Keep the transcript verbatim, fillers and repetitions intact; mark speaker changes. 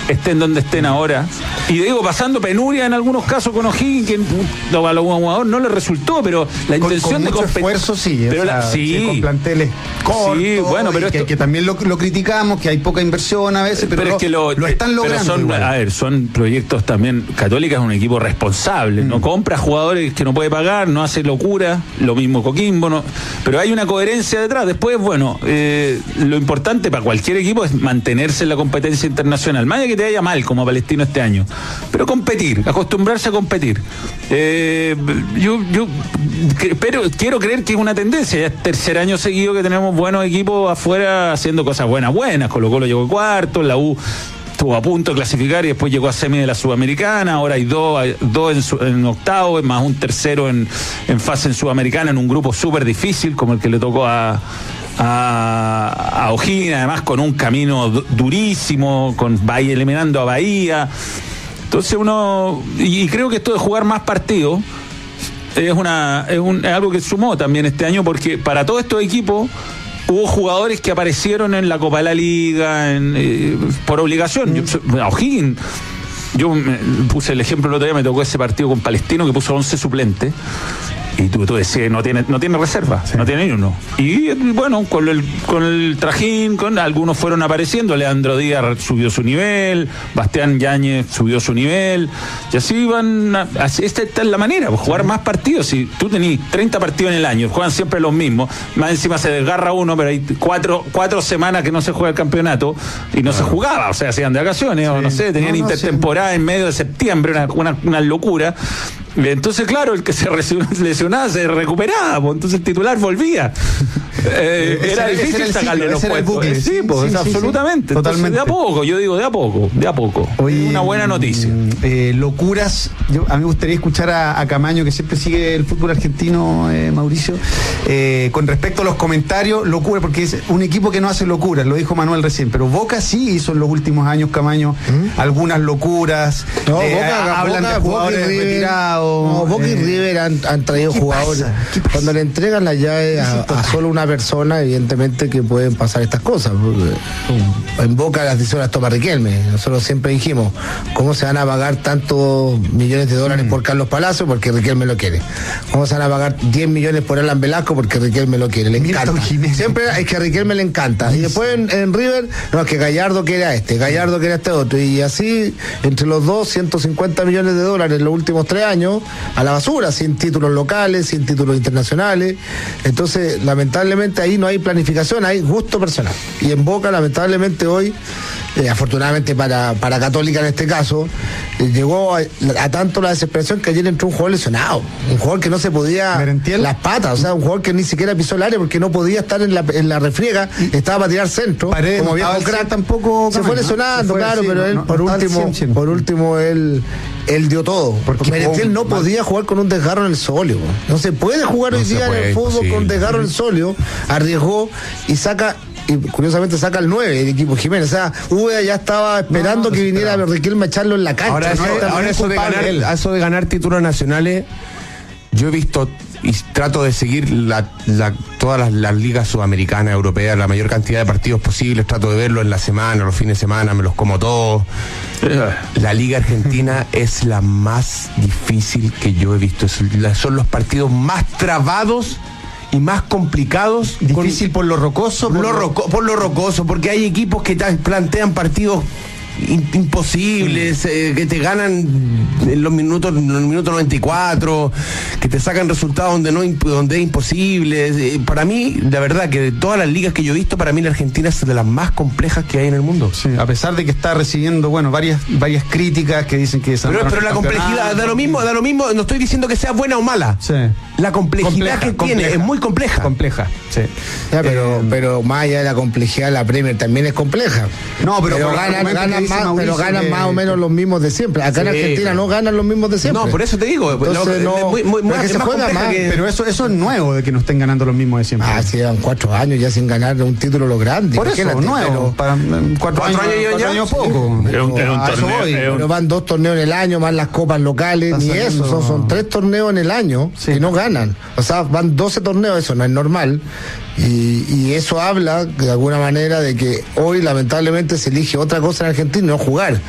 Speaker 1: estén donde estén ahora. Y digo, pasando penuria en algunos casos con O'Higgins, que a los jugadores no les resultó, pero la intención
Speaker 2: con, con
Speaker 1: de
Speaker 2: mucho
Speaker 1: competir.
Speaker 2: esfuerzo, sí,
Speaker 1: pero
Speaker 2: o sea,
Speaker 1: la, sí.
Speaker 2: sí, con planteles cortos,
Speaker 1: sí, bueno, pero
Speaker 2: que,
Speaker 1: esto,
Speaker 2: que también lo, lo criticamos, que hay poca inversión a veces, pero,
Speaker 1: pero
Speaker 2: lo,
Speaker 1: es que lo,
Speaker 2: lo están logrando.
Speaker 1: Son,
Speaker 2: igual.
Speaker 1: a ver, son proyectos también. Católica es un equipo responsable, mm. no compra jugadores que no puede pagar, no hace locura, lo mismo Coquimbo, no, pero hay una coherencia detrás. Después, bueno, eh, lo importante para cualquier equipo es mantenerse en la competencia internacional, más allá que te vaya mal como Palestino este año, pero competir, acostumbrarse a competir. Eh, yo, yo pero quiero creer que es una tendencia. Ya es tercer año seguido que tenemos buenos equipos afuera haciendo cosas buenas, buenas. Colo-Colo llegó cuarto, la U estuvo a punto de clasificar y después llegó a semi de la Sudamericana. Ahora hay dos, hay dos en, su, en octavo, más un tercero en, en fase en Sudamericana, en un grupo súper difícil como el que le tocó a a, a O'Higgins, además con un camino durísimo, con Bahía eliminando a Bahía. Entonces uno, y creo que esto de jugar más partidos es una es, un, es algo que sumó también este año, porque para todos estos equipos hubo jugadores que aparecieron en la Copa de la Liga en, eh, por obligación. Mm. Yo, a O'Higgins, yo me puse el ejemplo el otro día, me tocó ese partido con Palestino que puso once suplentes. Y tú, tú decías, no tiene, no tiene reserva, sí. no tiene ni uno. Y bueno, con el, con el trajín, con algunos fueron apareciendo. Leandro Díaz subió su nivel, Bastián Yáñez subió su nivel, y así van. A, así, esta, esta es la manera, pues, jugar sí. más partidos. Si tú tenés treinta partidos en el año, juegan siempre los mismos, más encima se desgarra uno, pero hay cuatro, cuatro semanas que no se juega el campeonato y no claro. se jugaba, o sea, hacían de vacaciones, sí. o no sé, tenían no, no, intertemporada sí. en medio de septiembre, una, una, una locura. Entonces, claro, el que se lesionaba se recuperaba, pues, entonces el titular volvía. Eh, era difícil era sacarle ciclo, los puestos. Eh, sí, pues, sí, absolutamente. Sí, totalmente. Entonces, de a poco, yo digo de a poco, de a poco. Oye, una buena noticia.
Speaker 2: Eh, locuras. Yo, a mí me gustaría escuchar a, a Camaño, que siempre sigue el fútbol argentino, eh, Mauricio, eh, con respecto a los comentarios, locura, porque es un equipo que no hace locuras, lo dijo Manuel recién, pero Boca sí hizo en los últimos años, Camaño, ¿Mm? algunas locuras.
Speaker 3: No,
Speaker 2: eh,
Speaker 3: Boca,
Speaker 2: hablan
Speaker 3: Boca,
Speaker 2: de jugadores
Speaker 3: Boca
Speaker 2: retirados.
Speaker 3: No, Boca y River han, han traído jugadores. Cuando le entregan la llave a, a solo una persona, evidentemente que pueden pasar estas cosas. En Boca las decisiones las toma Riquelme. Nosotros siempre dijimos, ¿cómo se van a pagar tantos millones de dólares mm. por Carlos Palacio? Porque Riquelme lo quiere. ¿Cómo se van a pagar diez millones por Alan Velasco? Porque Riquelme lo quiere. Le encanta. Siempre es que a Riquelme le encanta. Y después en, en River, no, es que Gallardo quiere a este, Gallardo quiere a este otro. Y así, entre los dos, ciento cincuenta millones de dólares en los últimos tres años, a la basura, sin títulos locales, sin títulos internacionales. Entonces, lamentablemente ahí no hay planificación, hay gusto personal. Y en Boca, lamentablemente hoy, eh, afortunadamente para, para Católica en este caso, eh, llegó a, a tanto la desesperación que ayer entró un jugador lesionado, un jugador que no se podía
Speaker 2: ¿Merentiel?
Speaker 3: las patas, o sea, un jugador que ni siquiera pisó el área porque no podía estar en la, en la refriega, estaba para tirar centro.
Speaker 2: Paredes,
Speaker 3: como viejo crack, tampoco se fue lesionando, ¿no? fue, claro, sí, pero él, no, por no último, por último, él, él dio todo. Porque Merentiel no mal. podía jugar con un desgarro en el sóleo. No se puede jugar no hoy día puede, en el fútbol sí. con desgarro en el sóleo. Arriesgó y saca, y curiosamente saca el nueve, el equipo Jiménez. O sea, Úbeda ya estaba esperando no, no, que viniera Riquelme a echarlo en la cancha.
Speaker 4: Ahora,
Speaker 3: ¿no?
Speaker 4: eso, ahora eso, de ganar, eso de ganar títulos nacionales, yo he visto y trato de seguir la, la, todas las, las ligas sudamericanas, europeas, la mayor cantidad de partidos posibles, trato de verlo en la semana, los fines de semana, me los como todos. La liga argentina es la más difícil que yo he visto, es la, son los partidos más trabados y más complicados.
Speaker 2: Difícil con, por lo rocoso.
Speaker 4: Por lo, roco, por lo rocoso, porque hay equipos que plantean partidos imposibles, eh, que te ganan en los minutos, en los minutos noventa y cuatro, que te sacan resultados donde no donde es imposible. Eh, para mí, la verdad que de todas las ligas que yo he visto, para mí la Argentina es de las más complejas que hay en el mundo.
Speaker 2: Sí, a pesar de que está recibiendo, bueno, varias varias críticas que dicen que
Speaker 4: pero, pero la complejidad da lo mismo, da lo mismo, no estoy diciendo que sea buena o mala.
Speaker 2: Sí.
Speaker 4: La complejidad compleja, que compleja. tiene es muy compleja.
Speaker 2: Compleja, sí.
Speaker 3: Ya, pero, eh, pero más allá de la complejidad, la Premier también es compleja.
Speaker 2: No, pero,
Speaker 3: pero ganan, ganan más, pero ganan que... más o menos los mismos de siempre. Acá sí, en Argentina pero... no ganan los mismos de siempre.
Speaker 4: No, por eso te digo.
Speaker 3: Entonces,
Speaker 4: no,
Speaker 3: no,
Speaker 4: muy, muy, muy,
Speaker 3: que se juega más.
Speaker 2: Que... Pero eso, eso es nuevo, de que no estén ganando los mismos de siempre.
Speaker 3: Ah, sí, llevan cuatro años ya sin ganar un título lo grande.
Speaker 2: Por eso, nuevo. Pero para, cuatro, cuatro años, años, cuatro años poco.
Speaker 4: Es un, es un torneo,
Speaker 3: voy, es un... Pero van dos torneos en el año, más las copas locales, ni eso. Son, son tres torneos en el año sí. que no ganan. O sea, van doce torneos, eso no es normal. Y, y eso habla de alguna manera de que hoy lamentablemente se elige otra cosa en Argentina, no jugar.